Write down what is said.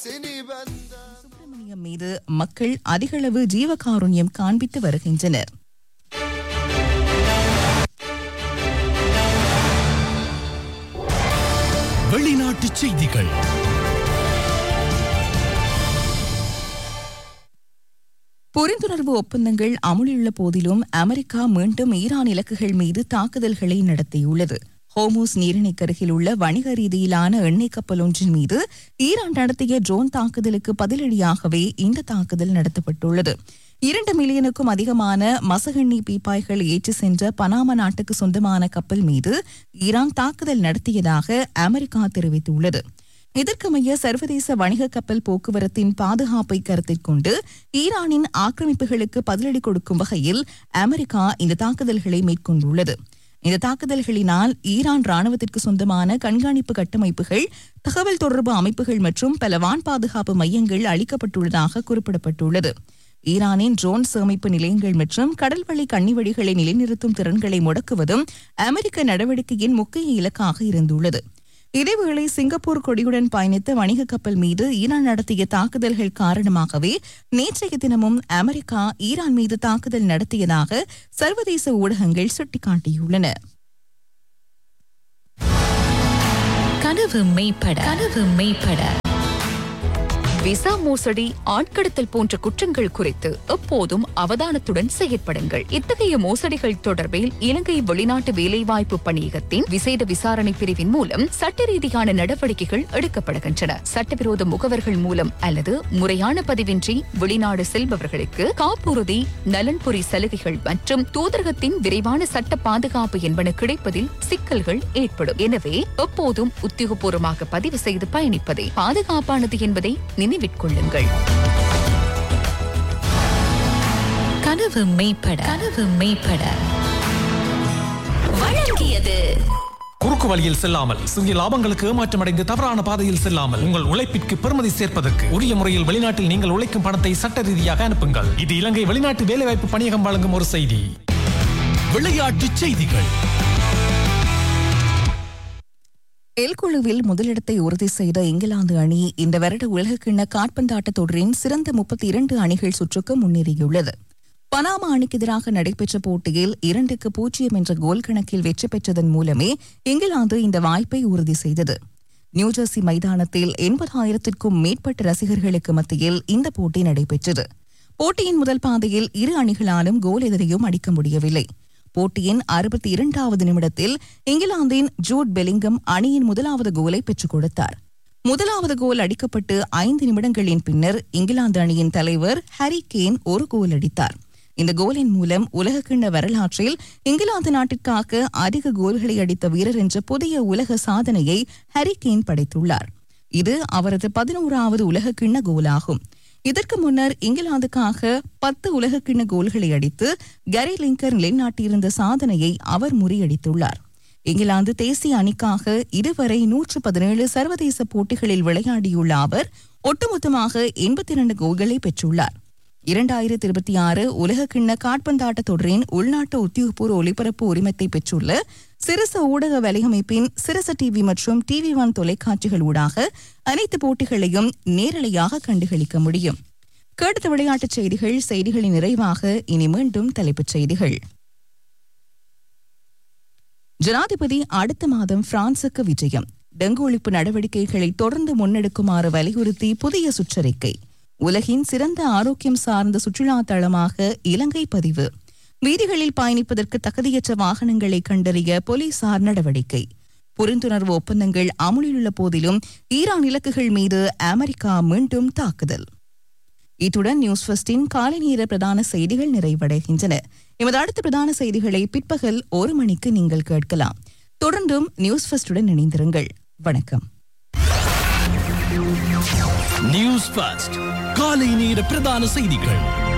சுப்பிரமணியம் மீது மக்கள் அதிகளவு ஜீவகாருண்யம் காண்பித்து வருகின்றனர். வெளிநாட்டு செய்திகள். புரிந்துணர்வு ஒப்பந்தங்கள் அமுலிலுள்ள போதிலும் அமெரிக்கா மீண்டும் ஈரான் இலக்குகள் மீது தாக்குதல்களை நடத்தியுள்ளது. ஹோமூஸ் நீரிணைக்கருகில் உள்ள வணிக ரீதியிலான எண்ணெய் கப்பல் ஒன்றின் மீது ஈரான் நடத்திய ட்ரோன் தாக்குதலுக்கு பதிலடியாகவே இந்த தாக்குதல் நடத்தப்பட்டுள்ளது. 2 மில்லியனுக்கும் அதிகமான மசகெண்ணெய் பீப்பாய்கள் ஏற்றி சென்ற பனாமா நாட்டுக்கு சொந்தமான கப்பல் மீது ஈரான் தாக்குதல் நடத்தியதாக அமெரிக்கா தெரிவித்துள்ளது. இதற்கமைய சர்வதேச வணிக கப்பல் போக்குவரத்தின் பாதுகாப்பை கருத்தில் கொண்டு ஈரானின் ஆக்கிரமிப்புகளுக்கு பதிலடி கொடுக்கும் வகையில் அமெரிக்கா இந்த தாக்குதல்களை மேற்கொண்டுள்ளது. இந்த தாக்குதல்களினால் ஈரான் ராணுவத்திற்கு சொந்தமான கண்காணிப்பு கட்டமைப்புகள், தகவல் தொடர்பு அமைப்புகள் மற்றும் பல வான் பாதுகாப்பு மையங்கள் அளிக்கப்பட்டுள்ளதாக குறிப்பிடப்பட்டுள்ளது. ஈரானின் ட்ரோன் சேமிப்பு நிலையங்கள் மற்றும் கடல்வழி கண்ணிவெடிகளை நிலைநிறுத்தும் திறன்களை முடக்குவதும் அமெரிக்க நடவடிக்கையின் முக்கிய இலக்காக இருந்துள்ளது. இதேவேளை சிங்கப்பூர் கொடியுடன் பயணித்த வணிக கப்பல் மீது ஈரான் நடத்திய தாக்குதல்கள் காரணமாகவே நேற்றைய தினமும் அமெரிக்கா ஈரான் மீது தாக்குதல் நடத்தியதாக சர்வதேச ஊடகங்கள் சுட்டிக்காட்டியுள்ளன. கனவு மெய்ப்பட விசா மோசடி, ஆட்கடத்தல் போன்ற குற்றங்கள் குறித்து எப்போதும் அவதானத்துடன் செயற்படுங்கள். இத்தகைய மோசடிகள் தொடர்பில் இலங்கை வெளிநாட்டு வேலைவாய்ப்பு பணியகத்தின் விசேட விசாரணை பிரிவின் மூலம் சட்ட ரீதியான நடவடிக்கைகள் எடுக்கப்படுகின்றன. சட்டவிரோத முகவர்கள் மூலம் அல்லது முறையான பதிவின்றி வெளிநாடு செல்பவர்களுக்கு காப்புறுதி, நலன்புரி சலுகைகள் மற்றும் தூதரகத்தின் விரைவான சட்ட பாதுகாப்பு என்பன கிடைப்பதில் சிக்கல்கள் ஏற்படும். எனவே எப்போதும் உத்தியோகபூர்வமாக பதிவு செய்து பயணிப்பதே பாதுகாப்பானது என்பதை நினைவிற்கொள்ளுங்கள். கனவு மெய்ப்பட வழங்கியது. குறுக்கு வழியில் செல்லாமல், சிறிய லாபங்களுக்கு ஏமாற்றமடைந்து தவறான பாதையில் செல்லாமல், உங்கள் உழைப்பிற்கு பெறுமதி சேர்ப்பதற்கு உரிய முறையில் வெளிநாட்டில் நீங்கள் உழைக்கும் பணத்தை சட்ட ரீதியாக அனுப்புங்கள். இது இலங்கை வெளிநாட்டு வேலைவாய்ப்பு பணியகம் வழங்கும் ஒரு செய்தி. விளையாட்டு செய்திகள். எல் குழுவில் முதலிடத்தை உறுதி செய்த இங்கிலாந்து அணி இந்த வருட உலகக்கிண்ண காற்பந்தாட்ட தொடரின் சிறந்த 32 அணிகள் சுற்றுக்கு முன்னேறியுள்ளது. பனாமா அணிக்கு எதிராக நடைபெற்ற போட்டியில் 2-0 என்ற கோல் கணக்கில் வெற்றி பெற்றதன் மூலமே இங்கிலாந்து இந்த வாய்ப்பை உறுதி செய்தது. நியூஜெர்சி மைதானத்தில் 80,000க்கும் மேற்பட்ட ரசிகர்களுக்கு மத்தியில் இந்த போட்டி நடைபெற்றது. போட்டியின் முதல் பாதையில் இரு அணிகளாலும் கோல் எதிரையும் அடிக்க முடியவில்லை. போட்டியின் 62வது நிமிடத்தில் இங்கிலாந்தின் ஜூட் பெலிங்கம் அணியின் முதலாவது கோலை பெற்றுக் கொடுத்தார். முதலாவது கோல் அடிக்கப்பட்டு 5 நிமிடங்களின் பின்னர் இங்கிலாந்து அணியின் தலைவர் ஹாரி கேன் ஒரு கோல் அடித்தார். இந்த கோலின் மூலம் உலகக்கிண்ண வரலாற்றில் இங்கிலாந்து நாட்டிற்காக அதிக கோல்களை அடித்த வீரர் என்ற புதிய உலக சாதனையை ஹாரி கேன் படைத்துள்ளார். இது அவரது 11வது உலகக்கிண்ண கோலாகும். இதற்கு முன்னர் இங்கிலாந்துக்காக 10 உலகக்கிண்ண கோல்களை அடித்து கேரி லிங்கர் நிலைநாட்டியிருந்த சாதனையை அவர் முறியடித்துள்ளார். இங்கிலாந்து தேசிய அணிக்காக இதுவரை 117 சர்வதேச போட்டிகளில் விளையாடியுள்ள அவர் ஒட்டுமொத்தமாக 82 கோல்களை பெற்றுள்ளார். 2026 உலகக்கிண்ண காற்பந்தாட்ட தொடரின் உள்நாட்டு உத்தியோகபூர்வ ஒலிபரப்பு உரிமத்தை பெற்றுள்ள சிரச ஊடக வலையமைப்பின் சிரச டிவி மற்றும் TV1 தொலைக்காட்சிகள் ஊடாக அனைத்து போட்டிகளையும் நேரலையாக கண்டுகளிக்க முடியும். கேட்ட விளையாட்டுச் செய்திகள். செய்திகளின் நிறைவாக இனி மீண்டும் தலைப்புச் செய்திகள். ஜனாதிபதி அடுத்த மாதம் பிரான்சுக்கு விஜயம். டெங்கு ஒழிப்பு நடவடிக்கைகளை தொடர்ந்து முன்னெடுக்குமாறு வலியுறுத்தி புதிய சுற்றறிக்கை. உலகின் சிறந்த ஆரோக்கியம் சார்ந்த சுற்றுலா தளமாக இலங்கை பதிவு. வீதிகளில் பயணிப்பதற்கு தகுதியற்ற வாகனங்களை கண்டறிய போலீசார் நடவடிக்கை. புரிந்துணர்வு ஒப்பந்தங்கள் அமுலிலுள்ள போதிலும் ஈரான் இலக்குகள் மீது அமெரிக்கா மீண்டும் தாக்குதல். இத்துடன் நியூஸ் ஃபர்ஸ்டின் காலை நேர பிரதான செய்திகள் நிறைவடைகின்றன. எமது அடுத்த பிரதான செய்திகளை பிற்பகல் 1 மணிக்கு நீங்கள் கேட்கலாம். தொடர்ந்தும் நியூஸ் ஃபர்ஸ்டுடன் இணைந்திருங்கள். வணக்கம். நியூஸ் ஃபர்ஸ்ட் காலை நேர பிரதான செய்திகள்.